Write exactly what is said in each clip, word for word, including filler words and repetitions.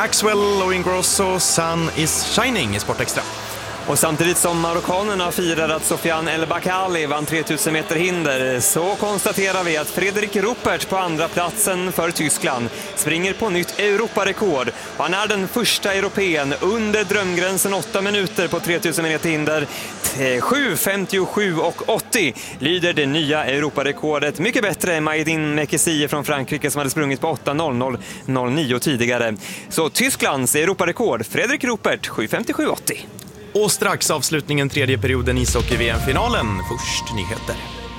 Axwell och Ingrosso, Sun is Shining i Sportextra. Och samtidigt som marockanerna firar att Sofiane El Bakkali vann tre tusen meter hinder så konstaterar vi att Frederik Ruppert på andra platsen för Tyskland springer på nytt Europarekord. Han är den första europeen under drömgränsen åtta minuter på tre tusen meter hinder. sju femtiosju och åttio lyder det nya Europarekordet. Mycket bättre än Maïdine Mekhissi från Frankrike som hade sprungit på åtta noll noll noll nio tidigare. Så Tysklands Europarekord, Frederik Ruppert, sju femtiosju åttio. Och strax avslutningen tredje perioden ishockey-V M-finalen. Först nyheter.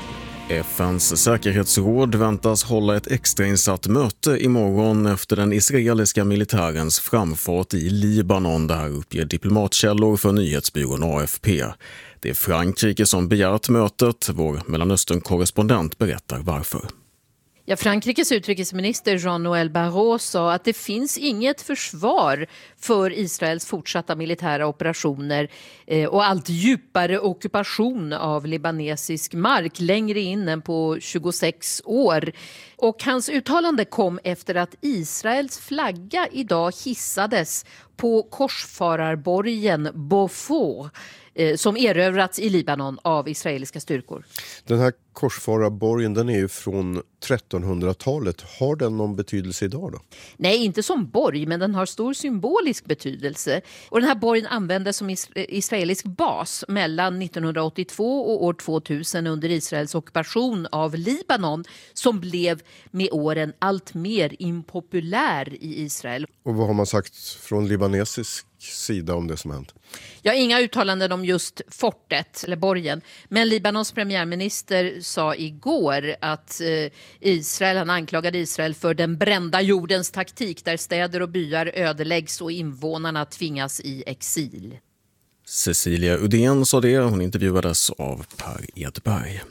F N:s säkerhetsråd väntas hålla ett extrainsatt möte imorgon efter den israeliska militärens framfart i Libanon. Där uppger diplomatkällor för nyhetsbyrån A F P. Det är Frankrike som begärt mötet. Vår Mellanöstern-korrespondent berättar varför. Ja, Frankrikes utrikesminister Jean-Noël Barrot sa att det finns inget försvar för Israels fortsatta militära operationer eh, och allt djupare ockupation av libanesisk mark längre in än på tjugosex år. Och hans uttalande kom efter att Israels flagga idag hissades på korsfararborgen Beaufort som erövrats i Libanon av israeliska styrkor. Den här korsfararborgen, den är ju från trettonhundratalet. Har den någon betydelse idag då? Nej, inte som borg, men den har stor symbolisk betydelse. Och den här borgen användes som israelisk bas mellan nittonhundraåttiotvå och år tvåtusen under Israels ockupation av Libanon, som blev med åren allt mer impopulär i Israel. Och vad har man sagt från libanesisk sida om det som hänt? Jag har inga uttalanden om just fortet eller borgen, men Libanons premiärminister sa igår att eh, Israel, han anklagade Israel för den brända jordens taktik där städer och byar ödeläggs och invånarna tvingas i exil. Cecilia Udén sa det, hon intervjuades av Per Edberg.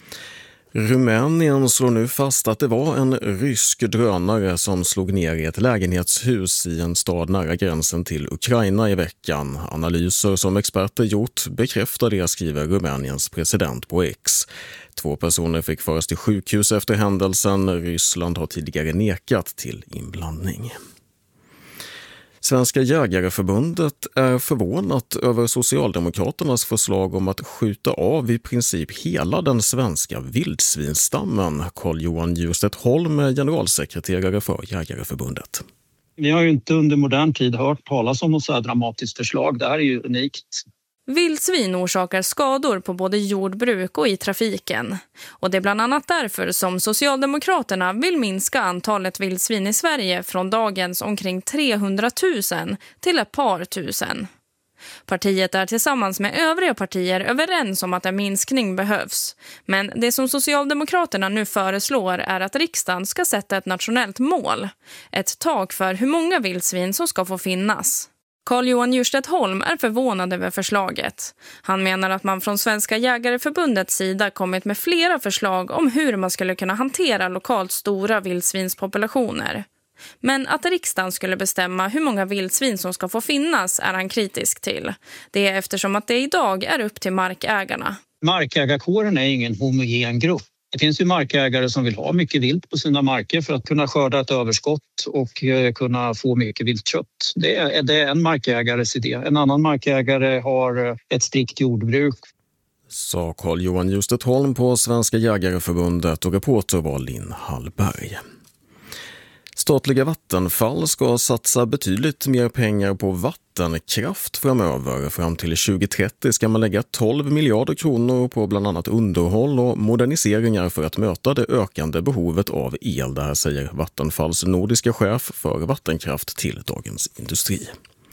Rumänien slår nu fast att det var en rysk drönare som slog ner i ett lägenhetshus i en stad nära gränsen till Ukraina i veckan. Analyser som experter gjort bekräftar det, skriver Rumäniens president på X. Två personer fick föras till sjukhus efter händelsen. Ryssland har tidigare nekat till inblandning. Svenska jägareförbundet är förvånat över Socialdemokraternas förslag om att skjuta av i princip hela den svenska vildsvinstammen. Carl-Johan Djurstedt Holm är generalsekreterare för Jägareförbundet. Vi har ju inte under modern tid hört talas om något så här dramatiskt förslag. Det här är ju unikt. Vildsvin orsakar skador på både jordbruk och i trafiken. Och det är bland annat därför som Socialdemokraterna vill minska antalet vildsvin i Sverige från dagens omkring trehundratusen till ett par tusen. Partiet är tillsammans med övriga partier överens om att en minskning behövs. Men det som Socialdemokraterna nu föreslår är att riksdagen ska sätta ett nationellt mål. Ett tak för hur många vildsvin som ska få finnas. Carl-Johan Djurstedt Holm är förvånad över förslaget. Han menar att man från Svenska jägareförbundets sida kommit med flera förslag om hur man skulle kunna hantera lokalt stora vildsvinspopulationer. Men att riksdagen skulle bestämma hur många vildsvin som ska få finnas är han kritisk till. Det är eftersom att det idag är upp till markägarna. Markägarkåren är ingen homogen grupp. Det finns ju markägare som vill ha mycket vilt på sina marker för att kunna skörda ett överskott och kunna få mycket viltkött. Det är, det är en markägares idé. En annan markägare har ett strikt jordbruk. Sa Carl-Johan Djurstedt Holm på Svenska jägareförbundet och reporter var Linn Hallberg. Statliga Vattenfall ska satsa betydligt mer pengar på vattenkraft framöver. Fram till tjugo trettio ska man lägga tolv miljarder kronor på bland annat underhåll och moderniseringar för att möta det ökande behovet av el. Det här säger Vattenfalls nordiska chef för vattenkraft till Dagens Industri.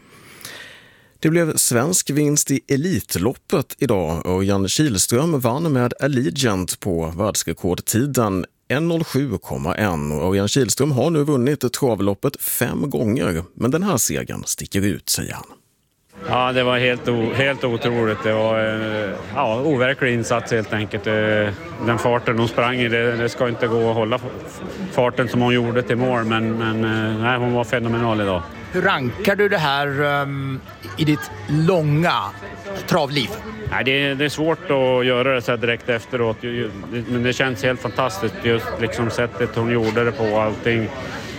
Det blev svensk vinst i Elitloppet idag. Örjan Kihlström vann med Allegiant på världsrekordtiden ett noll sju komma ett. Örjan Kihlström har nu vunnit travloppet fem gånger, men den här segern sticker ut, säger han. Ja, det var helt, o- helt otroligt. Det var en ja, overklig insats helt enkelt. Den farten hon sprang i, det, det ska inte gå att hålla farten som hon gjorde till mål, men, men nej, hon var fenomenal idag. Hur rankar du det här um, i ditt långa travliv? Nej, det, är, det är svårt att göra det så här direkt efteråt, men det känns helt fantastiskt just liksom sättet hon gjorde det på, allting.